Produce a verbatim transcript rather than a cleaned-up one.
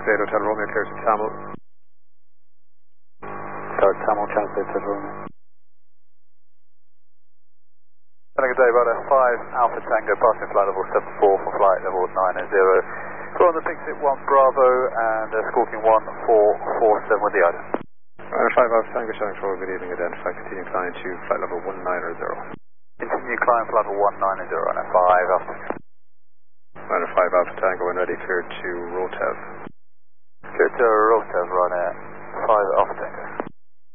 X eight Hotel Romeo, clear to Tamil. Start Tamil, translate to Romeo. Good day, Brother five Alpha Tango, passing flight level seven four for flight level nine zero. Go on the Pixit one Bravo and uh, Scorpion one four four seven with the item. Runner five Alpha Tango, showing for good evening, identify, continue climb to flight level one nine zero. Continue climb flight level one nine zero, Runner five Alpha Tango. Runner five Alpha Tango, when ready, clear to Rotev. Clear to Rotev, Runner five Alpha Tango.